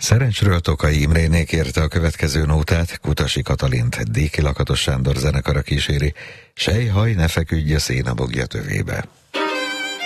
Szerencsről Tokai Imrénék érte a következő nótát, Kutasi Katalint Déki Lakatos Sándor zenekara kíséri, Sejhaj, ne feküdj a szénabogja tövébe.